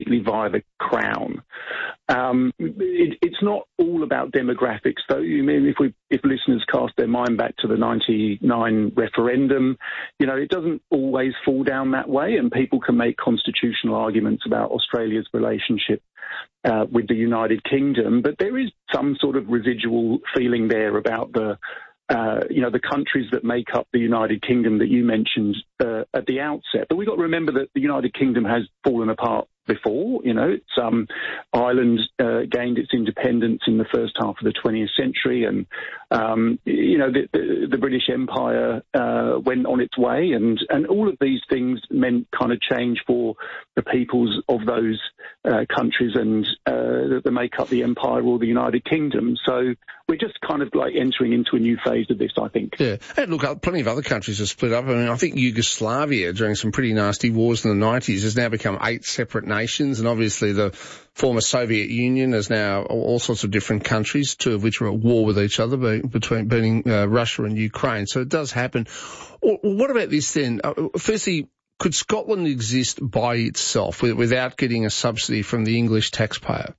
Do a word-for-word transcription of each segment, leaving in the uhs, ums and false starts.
completely via the Crown. Um, it, it's not all about demographics, though. You mean if we, if listeners cast their mind back to the ninety-nine referendum, you know, it doesn't always fall down that way, and people can make constitutional arguments about Australia's relationship uh, with the United Kingdom, but there is some sort of residual feeling there about the Uh, you know, the countries that make up the United Kingdom that you mentioned uh, at the outset. But we've got to remember that the United Kingdom has fallen apart before. You know, it's, um, Ireland uh, gained its independence in the first half of the twentieth century, and, um, you know, the, the, the British Empire uh, went on its way, and, and all of these things meant kind of change for the peoples of those uh, countries and uh, that make up the empire or the United Kingdom. So we're just kind of like entering into a new phase of this, I think. Yeah. And look, plenty of other countries have split up. I mean, I think Yugoslavia, during some pretty nasty wars in the nineties, has now become eight separate nations. And obviously the former Soviet Union is now all sorts of different countries, two of which are at war with each other, between being uh, Russia and Ukraine. So it does happen. What about this then? Uh, firstly, could Scotland exist by itself without getting a subsidy from the English taxpayer?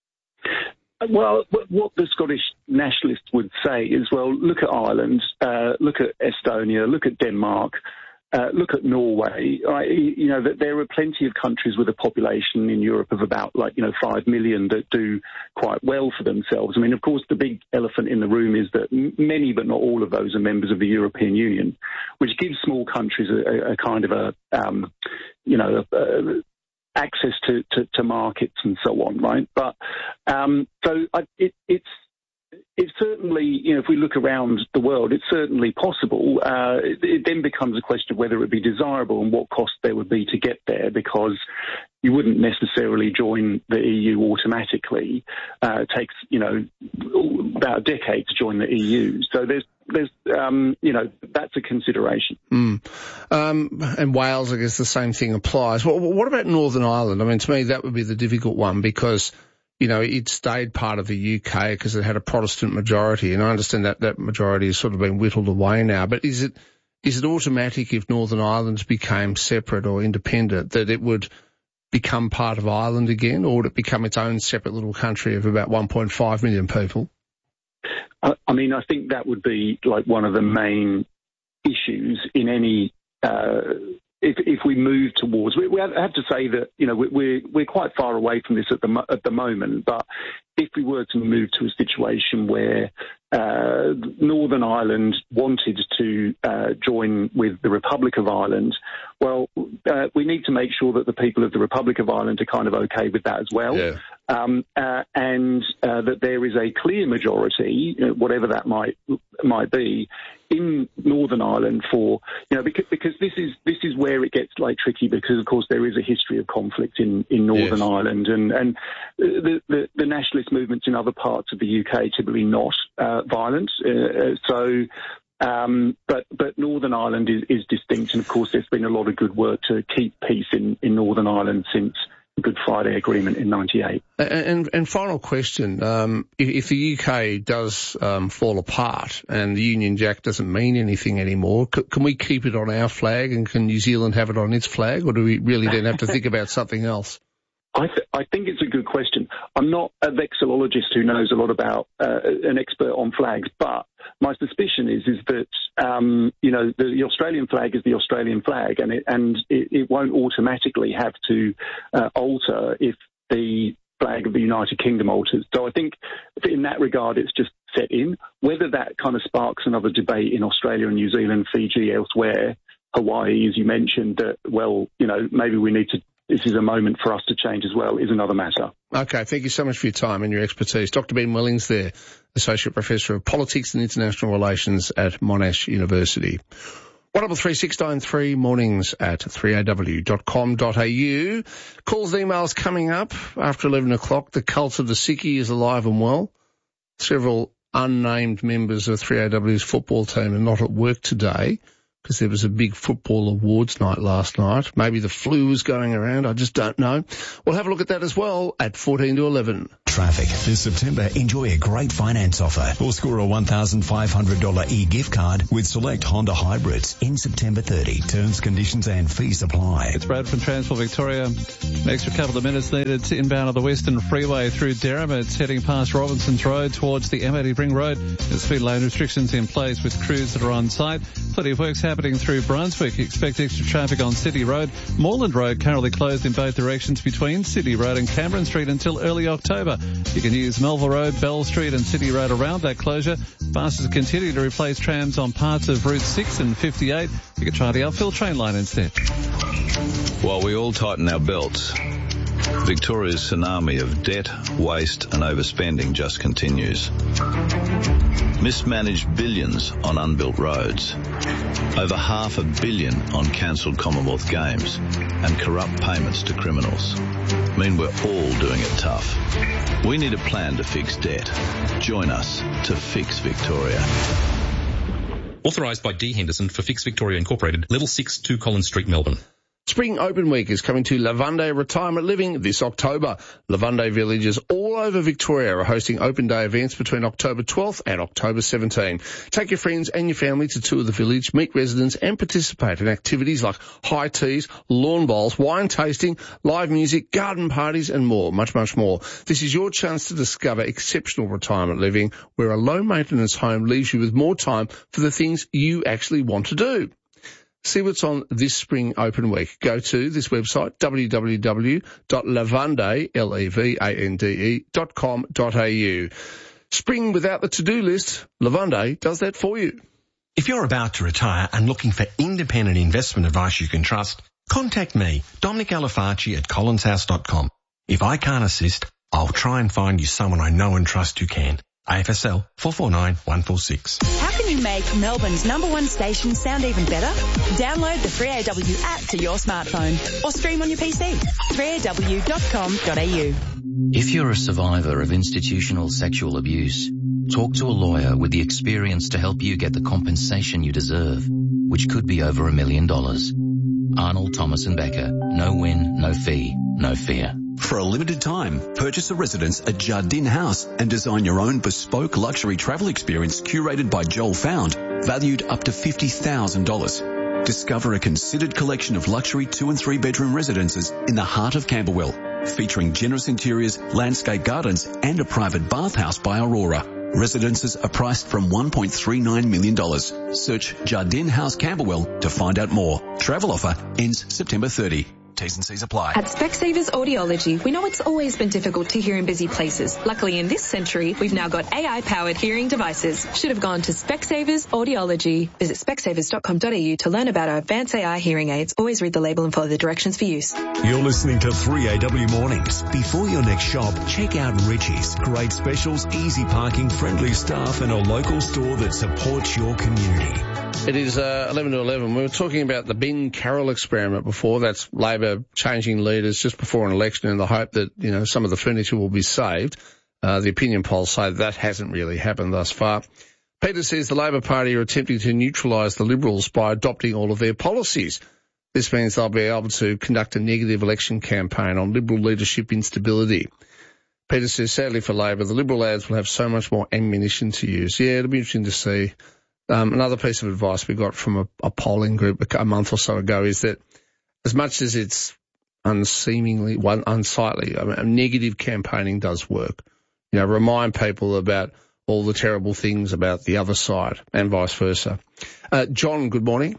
Well, what the Scottish nationalists would say is, well, look at Ireland, uh, look at Estonia, look at Denmark, uh, look at Norway. Right? You know, that there are plenty of countries with a population in Europe of about, like, you know, five million that do quite well for themselves. I mean, of course, the big elephant in the room is that many, but not all of those, are members of the European Union, which gives small countries a, a kind of a, um, you know, a, a access to, to, to markets and so on, right? But um, so I, it, it's it's certainly, you know, if we look around the world, it's certainly possible. Uh, it, it then becomes a question of whether it would be desirable and what cost there would be to get there, because you wouldn't necessarily join the E U automatically. Uh, it takes, you know, about a decade to join the E U. So there's There's, um, you know, that's a consideration. Mm. Um, and Wales, I guess the same thing applies. What, what about Northern Ireland? I mean, to me, that would be the difficult one because, you know, it stayed part of the U K because it had a Protestant majority, and I understand that that majority has sort of been whittled away now. But is it is it automatic if Northern Ireland became separate or independent that it would become part of Ireland again, or would it become its own separate little country of about one point five million people? I mean, I think that would be like one of the main issues in any, uh, if, if we move towards, we, we have to say that, you know, we're, we're quite far away from this at the, at the moment, but if we were to move to a situation where uh, Northern Ireland wanted to uh, join with the Republic of Ireland, well, uh, we need to make sure that the people of the Republic of Ireland are kind of okay with that as well. Yeah. Um, uh, and uh, that there is a clear majority, you know, whatever that might might be, in Northern Ireland for, you know, because, because this is this is where it gets like tricky, because of course there is a history of conflict in, in Northern yes. Ireland, and and the, the the nationalist movements in other parts of the U K typically not uh, violent, uh, so. Um, but, but Northern Ireland is, is distinct, and of course there's been a lot of good work to keep peace in, in Northern Ireland since the Good Friday Agreement in ninety-eight. And, and, and final question, um, if, if the U K does um, fall apart and the Union Jack doesn't mean anything anymore, c- can we keep it on our flag, and can New Zealand have it on its flag, or do we really then have to think about something else? I, th- I think it's a good question. I'm not a vexillologist who knows a lot about, uh, an expert on flags, but my suspicion is is that, um, you know, the, the Australian flag is the Australian flag, and it, and it, it won't automatically have to uh, alter if the flag of the United Kingdom alters. So I think in that regard it's just set in. Whether that kind of sparks another debate in Australia and New Zealand, Fiji, elsewhere, Hawaii, as you mentioned, that, well, you know, maybe we need to, this is a moment for us to change as well, is another matter. Okay, thank you so much for your time and your expertise. Doctor Ben Willings there, Associate Professor of Politics and International Relations at Monash University. one double three six nine three, mornings at three a w dot com dot a u. Calls and emails coming up after eleven o'clock. The cult of the sickie is alive and well. Several unnamed members of three A W's football team are not at work today. because there was a big football awards night last night. Maybe the flu was going around. I just don't know. We'll have a look at that as well at fourteen to eleven. Traffic. This September, enjoy a great finance offer or score a one thousand five hundred dollars e-gift card with select Honda hybrids in September thirtieth. Terms, conditions and fees apply. It's Brad from Transport Victoria. An extra couple of minutes needed to inbound on the Western Freeway through Derrim. It's heading past Robinson's Road towards the M eighty Ring Road. There's speed lane restrictions in place with crews that are on site. Plenty of works happening through Brunswick. Expect extra traffic on City Road. Moreland Road currently closed in both directions between City Road and Cameron Street until early October. You can use Melville Road, Bell Street and City Road around that closure. Buses continue to replace trams on parts of Route six and fifty-eight. You can try the uphill train line instead. While we all tighten our belts, Victoria's tsunami of debt, waste and overspending just continues. Mismanaged billions on unbuilt roads, over half a billion on cancelled Commonwealth Games, and corrupt payments to criminals mean we're all doing it tough. We need a plan to fix debt. Join us to Fix Victoria. Authorised by D. Henderson for Fix Victoria Incorporated, Level six, two Collins Street, Melbourne. Spring Open Week is coming to Lavunday Retirement Living this October. Lavunday villages all over Victoria are hosting open day events between October twelfth and October seventeenth. Take your friends and your family to tour the village, meet residents and participate in activities like high teas, lawn bowls, wine tasting, live music, garden parties and more, much, much more. This is your chance to discover exceptional retirement living where a low maintenance home leaves you with more time for the things you actually want to do. See what's on this Spring Open Week. Go to this website, w w w dot lavunday, L E V A N D E, dot com dot a u. Spring without the to-do list, Lavunday does that for you. If you're about to retire and looking for independent investment advice you can trust, contact me, Dominic Alafaci at collins house dot com. If I can't assist, I'll try and find you someone I know and trust who can. A F S L four four nine one four six. How can you make Melbourne's number one station sound even better? Download the three A W app to your smartphone or stream on your P C. three A W dot com dot a u. If you're a survivor of institutional sexual abuse, talk to a lawyer with the experience to help you get the compensation you deserve, which could be over a million dollars. Arnold, Thomas and Becker. No win, no fee, no fear. For a limited time, purchase a residence at Jardine House and design your own bespoke luxury travel experience curated by Joel Found, valued up to fifty thousand dollars. Discover a considered collection of luxury two and three bedroom residences in the heart of Camberwell, featuring generous interiors, landscape gardens and a private bathhouse by Aurora. Residences are priced from one point three nine million dollars. Search Jardine House Camberwell to find out more. Travel offer ends September thirtieth. T's and C's apply. At Specsavers Audiology, we know it's always been difficult to hear in busy places. Luckily, in this century, we've now got A I-powered hearing devices. Should have gone to Specsavers Audiology. Visit specsavers dot com dot a u to learn about our advanced A I hearing aids. Always read the label and follow the directions for use. You're listening to three A W Mornings. Before your next shop, check out Richie's. Great specials, easy parking, friendly staff and a local store that supports your community. It is uh, eleven to eleven. We were talking about the Ben Carroll experiment before. That's Labor changing leaders just before an election in the hope that, you know, some of the furniture will be saved. Uh, the opinion polls say that hasn't really happened thus far. Peter says the Labor Party are attempting to neutralise the Liberals by adopting all of their policies. This means they'll be able to conduct a negative election campaign on Liberal leadership instability. Peter says, sadly for Labor, the Liberal ads will have so much more ammunition to use. Yeah, it'll be interesting to see. Um, another piece of advice we got from a, a polling group a, a month or so ago is that as much as it's unseemingly, one, unsightly, I mean, negative campaigning does work. You know, remind people about all the terrible things about the other side and vice versa. Uh, John, good morning.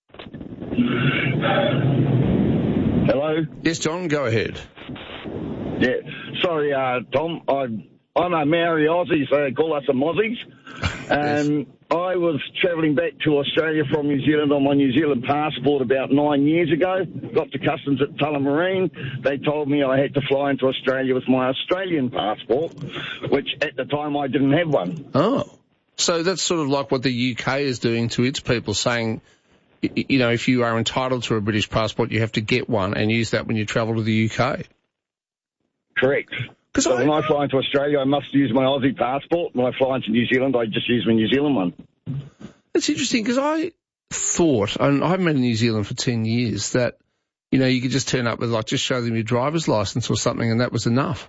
Hello? Yes, John, go ahead. Yeah, sorry, uh, Tom, I, I'm a Maori Aussie, so they call us the Mozzies. And yes. I was travelling back to Australia from New Zealand on my New Zealand passport about nine years ago. Got to customs at Tullamarine. They told me I had to fly into Australia with my Australian passport, which at the time I didn't have one. Oh, so that's sort of like what the U K is doing to its people, saying, you know, if you are entitled to a British passport, you have to get one and use that when you travel to the U K. Correct. So I, when I fly into Australia, I must use my Aussie passport. When I fly into New Zealand, I just use my New Zealand one. That's interesting because I, thought, and I haven't been in New Zealand for ten years, that, you know, you could just turn up with, like, just show them your driver's license or something and that was enough.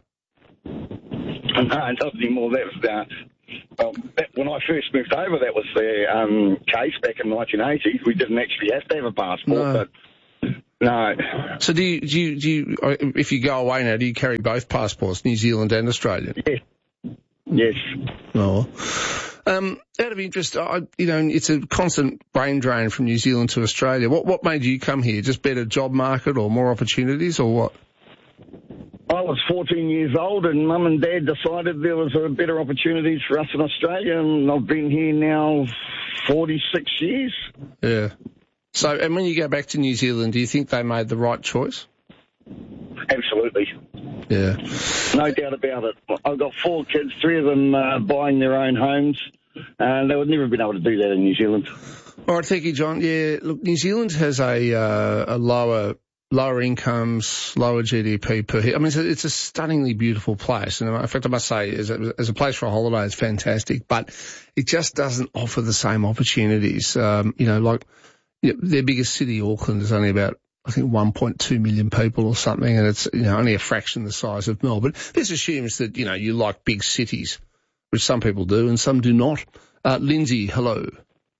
No, not anymore. That was, uh, well, that, when I first moved over, that was the um, case back in nineteen eighty. We didn't actually have to have a passport, No. but no. So do you, do you, do you, if you go away now, do you carry both passports, New Zealand and Australian? Yes. Yes. Oh. Um, out of interest, I, you know, it's a constant brain drain from New Zealand to Australia. What, what made you come here? Just better job market or more opportunities or what? I was fourteen years old and Mum and Dad decided there was a better opportunities for us in Australia, and I've been here now forty-six years. Yeah. So, and when you go back to New Zealand, do you think they made the right choice? Absolutely. Yeah. No doubt about it. I've got four kids, three of them uh, buying their own homes, and they would never have been able to do that in New Zealand. All right, thank you, John. Yeah, look, New Zealand has a, uh, a lower... lower incomes, lower G D P per head. I mean, it's a, it's a stunningly beautiful place. And in fact, I must say, as a, as a place for a holiday, it's fantastic, but it just doesn't offer the same opportunities. Um, you know, like, you know, their biggest city, Auckland, is only about, I think, one point two million people or something, and it's, you know, only a fraction the size of Melbourne. This assumes that, you know, you like big cities, which some people do and some do not. Uh, Lindsay, hello.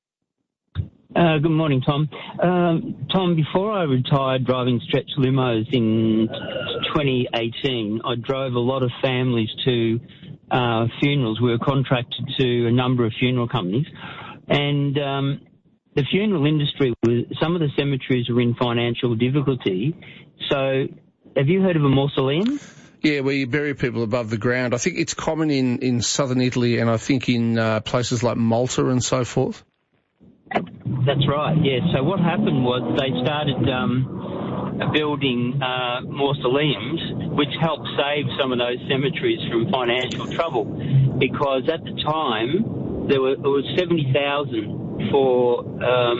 Uh, good morning, Tom. Um, Tom, before I retired driving stretch limos in twenty eighteen, I drove a lot of families to uh, funerals. We were contracted to a number of funeral companies. And um, the funeral industry, was, some of the cemeteries are in financial difficulty. So have you heard of a mausoleum? Yeah, where you bury people above the ground. I think it's common in, in southern Italy and I think in uh, places like Malta and so forth. That's right, yeah. So what happened was they started um, building uh, mausoleums, which helped save some of those cemeteries from financial trouble, because at the time there were it was seventy thousand for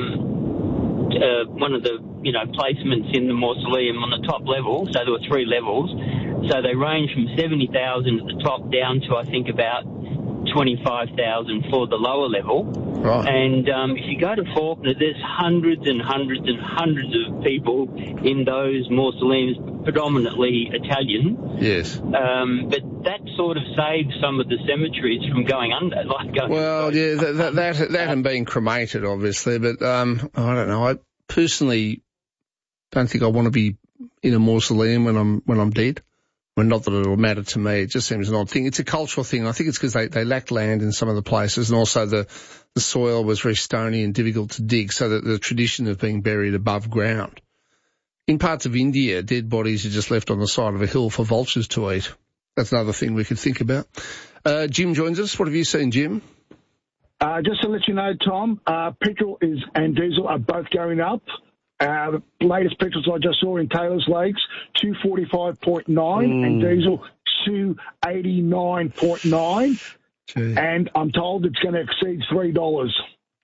um, uh, one of the you know placements in the mausoleum on the top level. So there were three levels. So they ranged from seventy thousand at the top down to I think about twenty-five thousand for the lower level. Right. And um, if you go to Faulkner, there's hundreds and hundreds and hundreds of people in those mausoleums, predominantly Italian. Yes. Um, but that sort of saved some of the cemeteries from going under. Like going well, yeah, that, that, that, that and being cremated, obviously. But um, I don't know. I personally don't think I want to be in a mausoleum when I'm when I'm dead. Well, not that it'll matter to me. It just seems an odd thing. It's a cultural thing. I think it's because they, they lacked land in some of the places, and also the, the soil was very stony and difficult to dig, so that the tradition of being buried above ground. In parts of India, dead bodies are just left on the side of a hill for vultures to eat. That's another thing we could think about. Uh, Jim joins us. What have you seen, Jim? Uh, just to let you know, Tom, uh, petrol is and diesel are both going up. Uh, the latest petrols I just saw in Taylor's Lakes, two forty-five point nine, mm. and diesel, two eighty-nine point nine. And I'm told it's going to exceed three dollars.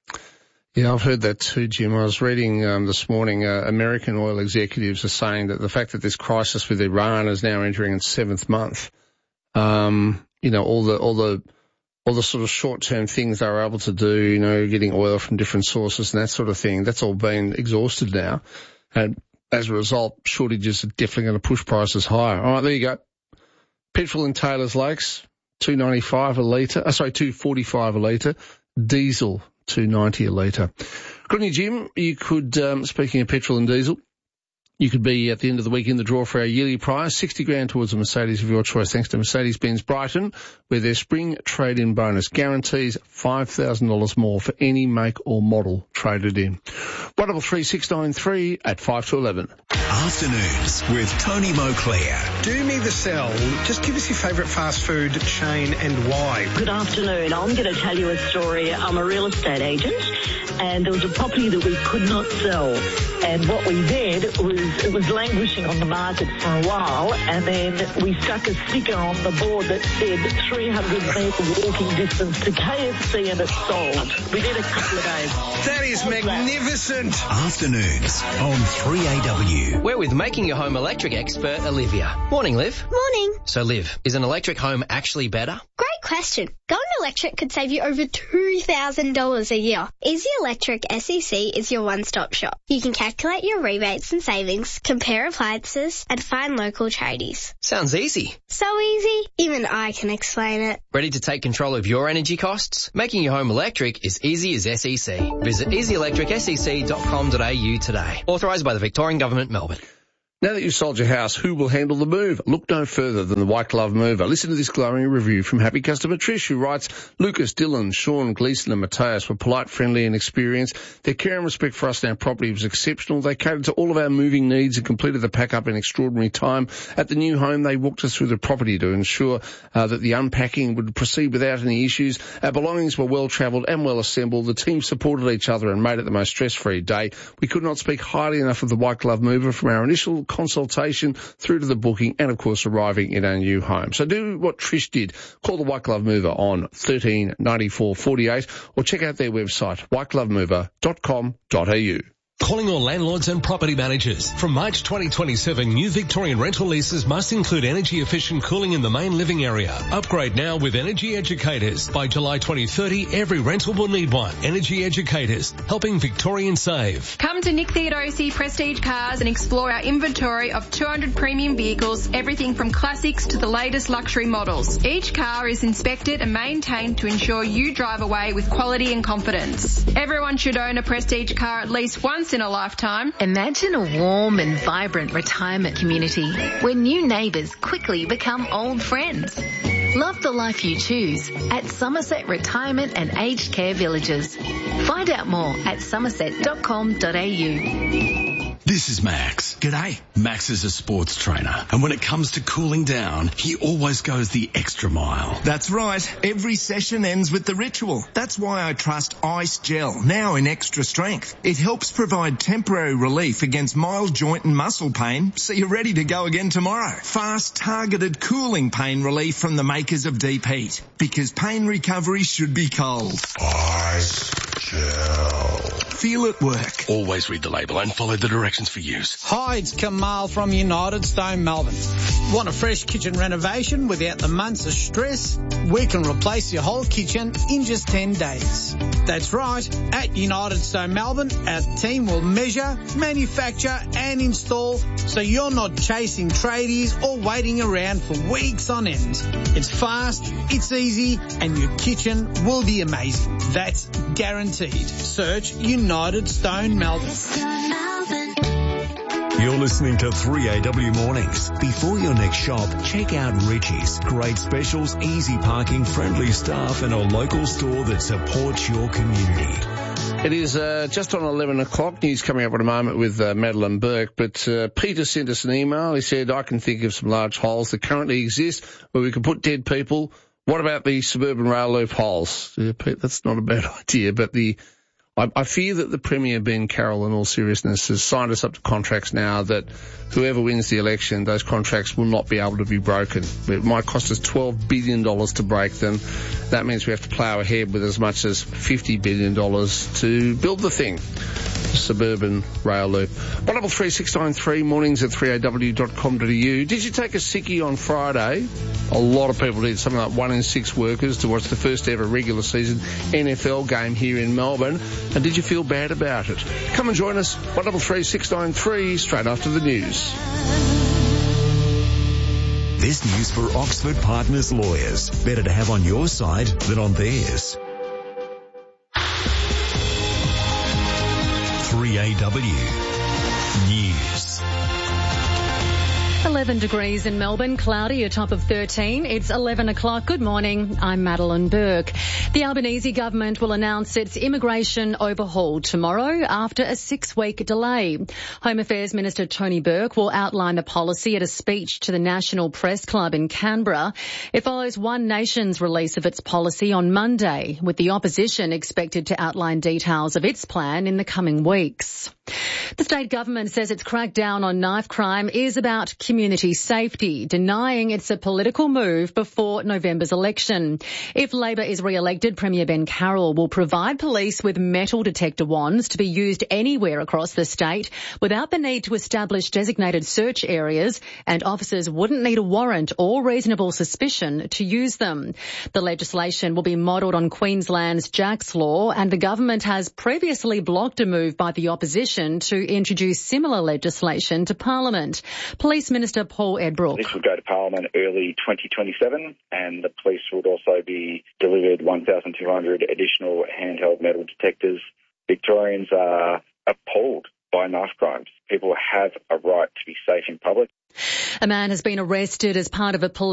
Yeah, I've heard that too, Jim. I was reading um, this morning, uh, American oil executives are saying that the fact that this crisis with Iran is now entering its seventh month, um, you know, all the, all the, all the sort of short-term things they were able to do, you know, getting oil from different sources and that sort of thing, that's all been exhausted now. And as a result, shortages are definitely going to push prices higher. All right, there you go. Petrol in Taylor's Lakes, two ninety-five a litre. Uh, sorry, two forty-five a litre. Diesel, two ninety a litre. Good on you, Jim. You could, um, speaking of petrol and diesel, you could be at the end of the week in the draw for our yearly prize, sixty grand towards a Mercedes of your choice, thanks to Mercedes-Benz Brighton, where their spring trade-in bonus guarantees five thousand dollars more for any make or model traded in. one double three six nine three at five to eleven. Afternoons with Tony Moclair. Do me the sell. Just give us your favourite fast food chain and why. Good afternoon. I'm going to tell you a story. I'm a real estate agent, and there was a property that we could not sell. And what we did was, it was languishing on the market for a while, and then we stuck a sticker on the board that said three hundred metre walking distance to K F C, and it sold. We did a couple of days. That is magnificent. Afternoons on three A W. We're with Making Your Home Electric expert Olivia. Morning, Liv. Morning. So, Liv, is an electric home actually better? Great question. Go on to Electric could save you over two thousand dollars a year. Easy Electric S E C is your one-stop shop. You can calculate your rebates and savings, compare appliances, and find local tradies. Sounds easy. So easy, even I can explain it. Ready to take control of your energy costs? Making your home electric is easy as S E C. Visit easy electric s e c dot com dot a u today. Authorised by the Victorian Government, Melbourne. Now that you've sold your house, who will handle the move? Look no further than the White Glove Mover. Listen to this glowing review from happy customer Trish, who writes, Lucas, Dylan, Sean, Gleeson and Matthias were polite, friendly and experienced. Their care and respect for us and our property was exceptional. They catered to all of our moving needs and completed the pack-up in extraordinary time. At the new home, they walked us through the property to ensure uh, that the unpacking would proceed without any issues. Our belongings were well-travelled and well-assembled. The team supported each other and made it the most stress-free day. We could not speak highly enough of the White Glove Mover from our initial consultation through to the booking and, of course, arriving in our new home. So do what Trish did. Call the White Glove Mover on thirteen ninety-four forty-eight or check out their website, white glove mover dot com dot a u. Calling all landlords and property managers. From March twenty twenty-seven, new Victorian rental leases must include energy-efficient cooling in the main living area. Upgrade now with Energy Educators. By July twenty thirty, every rental will need one. Energy Educators, helping Victorians save. Come to Nick Theodosi Prestige Cars and explore our inventory of two hundred premium vehicles, everything from classics to the latest luxury models. Each car is inspected and maintained to ensure you drive away with quality and confidence. Everyone should own a Prestige car at least once in a lifetime. Imagine a warm and vibrant retirement community where new neighbours quickly become old friends. Love the life you choose at Somerset Retirement and Aged Care Villages. Find out more at somerset dot com dot a u. This is Max. G'day. Max is a sports trainer, and when it comes to cooling down, he always goes the extra mile. That's right. Every session ends with the ritual. That's why I trust Ice Gel, now in extra strength. It helps provide temporary relief against mild joint and muscle pain, so you're ready to go again tomorrow. Fast, targeted cooling pain relief from the makers of Deep Heat, because pain recovery should be cold. Ice Gel. Feel it work. Always read the label and follow the directions for use. Hi, it's Kamal from United Stone Melbourne. Want a fresh kitchen renovation without the months of stress? We can replace your whole kitchen in just ten days. That's right. At United Stone Melbourne, our team will measure, manufacture and install so you're not chasing tradies or waiting around for weeks on end. It's fast, it's easy, and your kitchen will be amazing. That's guaranteed. Search United Stone Melbourne. You're listening to three A W Mornings. Before your next shop, check out Richie's. Great specials, easy parking, friendly staff and a local store that supports your community. It is uh, just on eleven o'clock. News coming up in a moment with uh, Madeline Burke. But uh, Peter sent us an email. He said, I can think of some large holes that currently exist where we can put dead people. What about the suburban rail loop holes? Yeah, Pete, that's not a bad idea. But the I, I fear that the Premier, Ben Carroll, in all seriousness, has signed us up to contracts now that whoever wins the election, those contracts will not be able to be broken. It might cost us twelve billion dollars to break them. That means we have to plough ahead with as much as fifty billion dollars to build the thing. Suburban rail loop. one double three six nine three, mornings at three a w dot com dot a u. Did you take a sickie on Friday? A lot of people did. Something like one in six workers to watch the first ever regular season N F L game here in Melbourne. And did you feel bad about it? Come and join us. one double three six nine three, straight after the news. This news for Oxford Partners lawyers. Better to have on your side than on theirs. three A W News. eleven degrees in Melbourne, cloudy, a top of thirteen. It's eleven o'clock. Good morning. I'm Madeline Burke. The Albanese government will announce its immigration overhaul tomorrow after a six-week delay. Home Affairs Minister Tony Burke will outline the policy at a speech to the National Press Club in Canberra. It follows One Nation's release of its policy on Monday, with the opposition expected to outline details of its plan in the coming weeks. The state government says its crackdown on knife crime is about community safety, denying it's a political move before November's election. If Labor is re-elected, Premier Ben Carroll will provide police with metal detector wands to be used anywhere across the state without the need to establish designated search areas, and officers wouldn't need a warrant or reasonable suspicion to use them. The legislation will be modelled on Queensland's Jack's Law, and the government has previously blocked a move by the opposition to introduce similar legislation to Parliament. Police Minister Paul Edbrook. This would go to Parliament early twenty twenty-seven, and the police would also be delivered one thousand two hundred additional handheld metal detectors. Victorians are appalled by knife crimes. People have a right to be safe in public. A man has been arrested as part of a police